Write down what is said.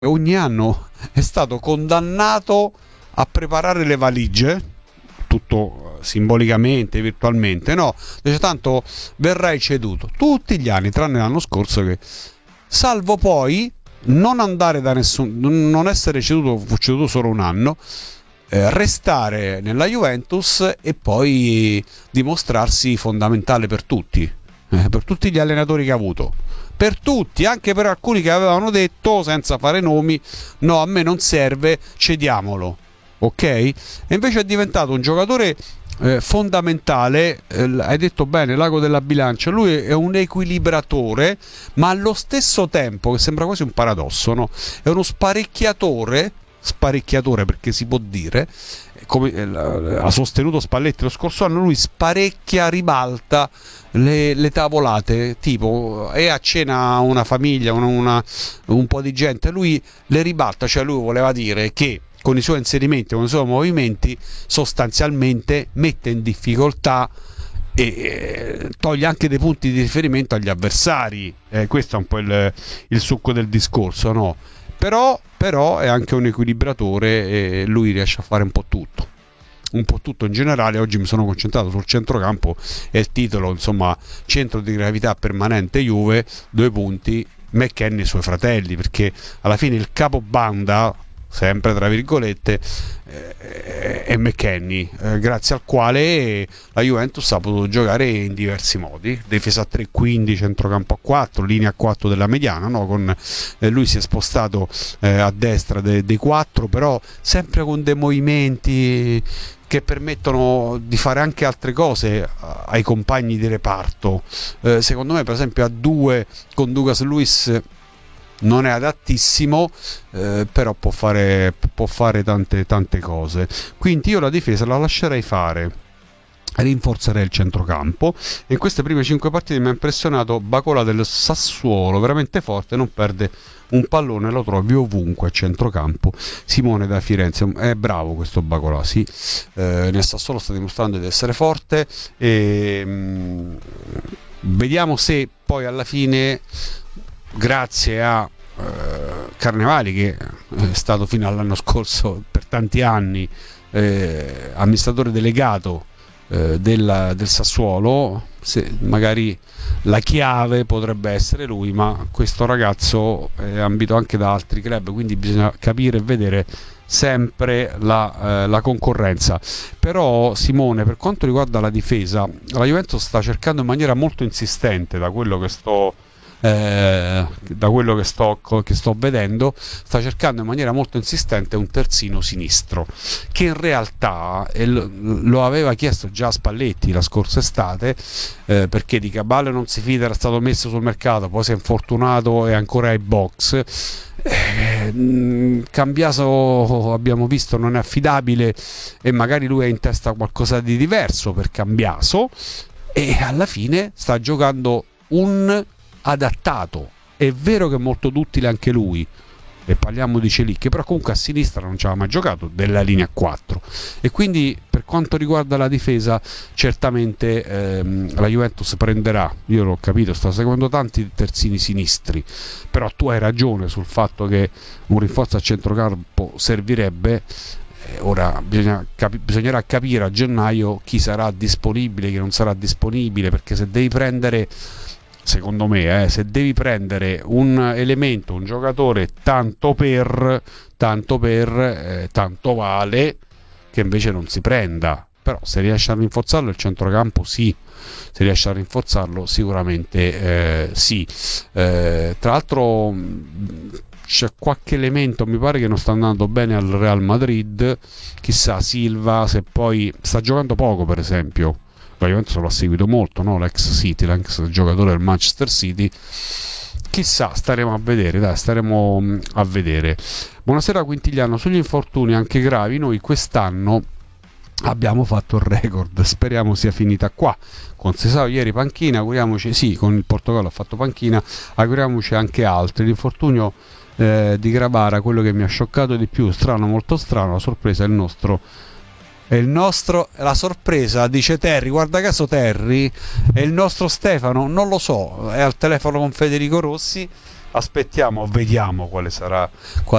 ogni anno è stato condannato a preparare le valigie, tutto simbolicamente, virtualmente, no? Dice tanto verrai ceduto tutti gli anni, tranne l'anno scorso che, salvo poi non andare da nessun, non essere ceduto, fu ceduto solo un anno, restare nella Juventus e poi dimostrarsi fondamentale per tutti gli allenatori che ha avuto, per tutti, anche per alcuni che avevano detto, senza fare nomi, no, a me non serve, cediamolo, ok? E invece è diventato un giocatore fondamentale, hai detto bene, l'ago della bilancia, lui è un equilibratore, ma allo stesso tempo, che sembra quasi un paradosso, no? È uno sparecchiatore perché si può dire, come ha sostenuto Spalletti lo scorso anno, lui sparecchia, ribalta le tavolate, tipo è a cena una famiglia, un po' di gente, lui le ribalta, cioè lui voleva dire che con i suoi inserimenti, con i suoi movimenti, sostanzialmente mette in difficoltà e toglie anche dei punti di riferimento agli avversari. Questo è un po' il succo del discorso, no? Però è anche un equilibratore e lui riesce a fare un po' tutto in generale. Oggi mi sono concentrato sul centrocampo e il titolo, insomma, centro di gravità permanente Juve, 2 punti, McKennie e i suoi fratelli, perché alla fine il capobanda, sempre tra virgolette, è McKennie, grazie al quale la Juventus ha potuto giocare in diversi modi, difesa a 3, quindi centrocampo a 4, linea a 4 della mediana, no? Con lui si è spostato a destra dei 4, però sempre con dei movimenti che permettono di fare anche altre cose ai compagni di reparto. Secondo me, per esempio, a 2 con Douglas Luiz non è adattissimo, però può fare tante cose. Quindi io la difesa la lascerei fare, rinforzerei il centrocampo, e in queste prime 5 partite mi ha impressionato Bacola del Sassuolo, veramente forte, non perde un pallone, lo trovi ovunque a centrocampo. Simone da Firenze, è bravo questo Bacola, sì, nel Sassuolo sta dimostrando di essere forte, e vediamo se poi alla fine, grazie a Carnevali, che è stato fino all'anno scorso per tanti anni amministratore delegato del Sassuolo, se magari la chiave potrebbe essere lui, ma questo ragazzo è ambito anche da altri club, quindi bisogna capire e vedere sempre la concorrenza. Però Simone, per quanto riguarda la difesa, la Juventus sta cercando in maniera molto insistente, da quello che sto vedendo, sta cercando in maniera molto insistente un terzino sinistro, che in realtà lo aveva chiesto già Spalletti la scorsa estate, perché Di Cabale non si fida, era stato messo sul mercato, poi si è infortunato e ancora ai box. Cambiaso, abbiamo visto, non è affidabile, e magari lui ha in testa qualcosa di diverso per Cambiaso, e alla fine sta giocando un adattato. È vero che è molto duttile anche lui, e parliamo di Celic, però comunque a sinistra non ci aveva mai giocato della linea 4, e quindi per quanto riguarda la difesa certamente la Juventus prenderà, io l'ho capito, sta seguendo tanti terzini sinistri, però tu hai ragione sul fatto che un rinforzo a centrocampo servirebbe. Ora bisognerà capire a gennaio chi sarà disponibile, chi non sarà disponibile, perché se devi prendere, secondo me, se devi prendere un elemento, un giocatore tanto vale che invece non si prenda. Però se riesce a rinforzarlo il centrocampo, sì, se riesce a rinforzarlo sicuramente sì. Tra l'altro c'è qualche elemento, mi pare, che non sta andando bene al Real Madrid, chissà Silva, se poi sta giocando poco, per esempio. La Juventus lo ha seguito molto, no? l'ex giocatore del Manchester City. Chissà, staremo a vedere. Buonasera Quintigliano, sugli infortuni anche gravi noi quest'anno abbiamo fatto il record, speriamo sia finita qua. Con Sesao ieri panchina, auguriamoci, sì, con il Portogallo ha fatto panchina, auguriamoci anche altri. L'infortunio di Gravara, quello che mi ha scioccato di più, strano, molto strano, la sorpresa è la sorpresa, dice Terry, guarda caso Terry, è il nostro Stefano, non lo so, è al telefono con Federico Rossi, aspettiamo, vediamo quale sarà